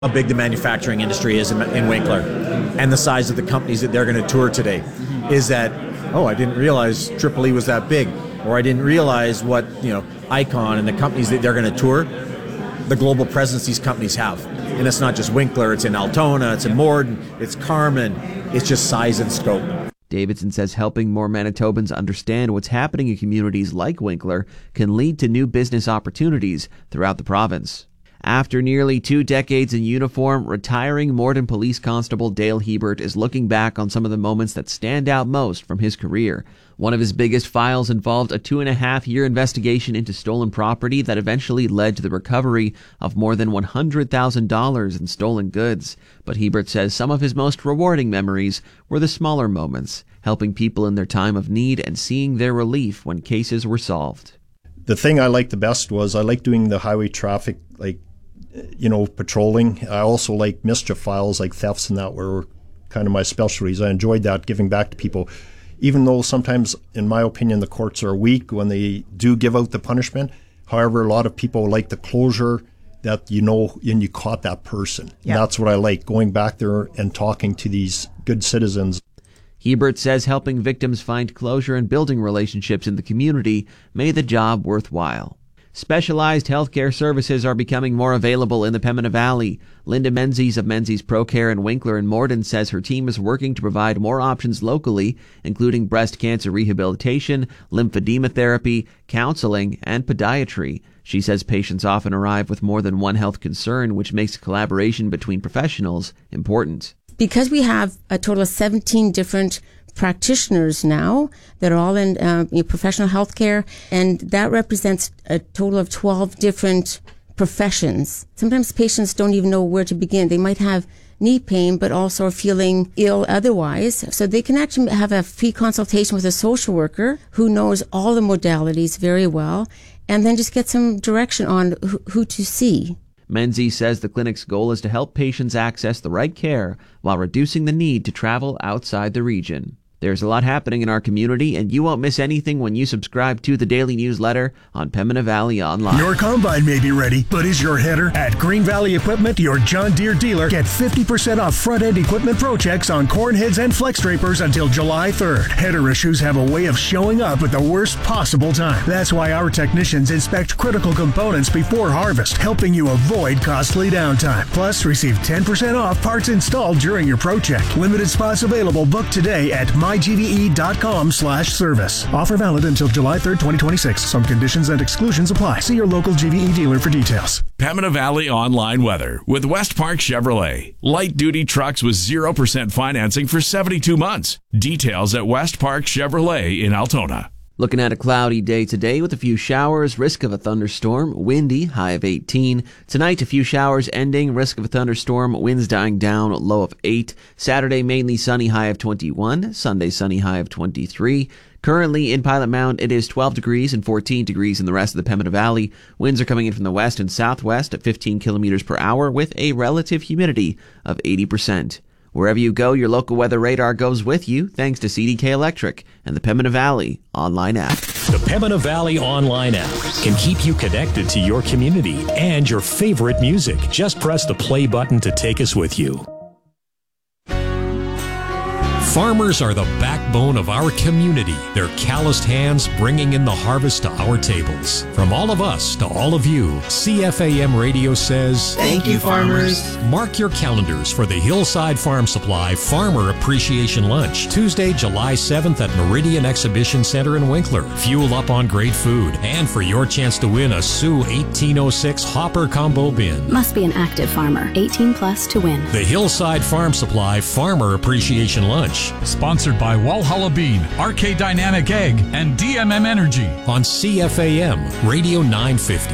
how big the manufacturing industry is in Winkler and the size of the companies that they're going to tour today is that, oh, I didn't realize Triple E was that big, or I didn't realize what, Icon and the companies that they're going to tour, the global presence these companies have. And it's not just Winkler, it's in Altona, it's in Morden, it's Carman, it's just size and scope. Davidson says helping more Manitobans understand what's happening in communities like Winkler can lead to new business opportunities throughout the province. After nearly 2 decades in uniform, retiring Morden Police Constable Dale Hebert is looking back on some of the moments that stand out most from his career. One of his biggest files involved a 2.5-year investigation into stolen property that eventually led to the recovery of more than $100,000 in stolen goods. But Hebert says some of his most rewarding memories were the smaller moments, helping people in their time of need and seeing their relief when cases were solved. The thing I liked the best was I liked doing the highway traffic, patrolling. I also like mischief files like thefts, and that were kind of my specialties. I enjoyed that, giving back to people. Even though sometimes, in my opinion, the courts are weak when they do give out the punishment. However, a lot of people like the closure that and you caught that person. Yeah. And that's what I like, going back there and talking to these good citizens. Hebert says helping victims find closure and building relationships in the community made the job worthwhile. Specialized healthcare services are becoming more available in the Pembina Valley. Linda Menzies of Menzies ProCare in Winkler and Morden says her team is working to provide more options locally, including breast cancer rehabilitation, lymphedema therapy, counseling, and podiatry. She says patients often arrive with more than one health concern, which makes collaboration between professionals important. Because we have a total of 17 different practitioners now that are all in professional healthcare, and that represents a total of 12 different professions. Sometimes patients don't even know where to begin. They might have knee pain, but also are feeling ill otherwise. So they can actually have a free consultation with a social worker who knows all the modalities very well, and then just get some direction on who to see. Menzies says the clinic's goal is to help patients access the right care while reducing the need to travel outside the region. There's a lot happening in our community, and you won't miss anything when you subscribe to the daily newsletter on Pembina Valley Online. Your combine may be ready, but is your header? At Green Valley Equipment, your John Deere dealer, get 50% off front-end equipment pro checks on corn heads and flex drapers until July 3rd. Header issues have a way of showing up at the worst possible time. That's why our technicians inspect critical components before harvest, helping you avoid costly downtime. Plus, receive 10% off parts installed during your pro check. Limited spots available. Book today at mygve.com/service. Offer valid until July 3rd, 2026. Some conditions and exclusions apply. See your local GVE dealer for details. Pembina Valley Online Weather with West Park Chevrolet. Light-duty trucks with 0% financing for 72 months. Details at West Park Chevrolet in Altona. Looking at a cloudy day today with a few showers, risk of a thunderstorm, windy, high of 18. Tonight, a few showers ending, risk of a thunderstorm, winds dying down, low of 8. Saturday, mainly sunny, high of 21. Sunday, sunny, high of 23. Currently in Pilot Mound, it is 12 degrees and 14 degrees in the rest of the Pembina Valley. Winds are coming in from the west and southwest at 15 kilometers per hour with a relative humidity of 80%. Wherever you go, your local weather radar goes with you thanks to CDK Electric and the Pembina Valley Online app. The Pembina Valley Online app can keep you connected to your community and your favorite music. Just press the play button to take us with you. Farmers are the backbone of our community. Their calloused hands bringing in the harvest to our tables. From all of us to all of you, CFAM Radio says, thank you, farmers. Mark your calendars for the Hillside Farm Supply Farmer Appreciation Lunch, Tuesday, July 7th at Meridian Exhibition Center in Winkler. Fuel up on great food, and for your chance to win a Sioux 1806 Hopper Combo Bin. Must be an active farmer, 18 plus to win. The Hillside Farm Supply Farmer Appreciation Lunch. Sponsored by Walhalla Bean, RK Dynamic Egg, and DMM Energy. On CFAM Radio 950.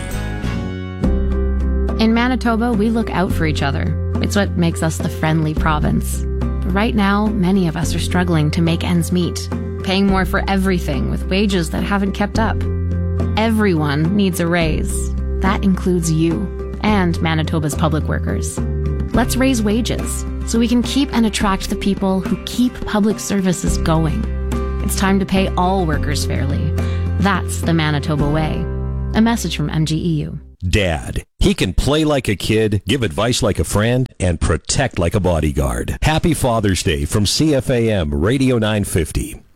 In Manitoba, we look out for each other. It's what makes us the friendly province. But right now, many of us are struggling to make ends meet, paying more for everything with wages that haven't kept up. Everyone needs a raise. That includes you and Manitoba's public workers. Let's raise wages so we can keep and attract the people who keep public services going. It's time to pay all workers fairly. That's the Manitoba way. A message from MGEU. Dad. He can play like a kid, give advice like a friend, and protect like a bodyguard. Happy Father's Day from CFAM Radio 950.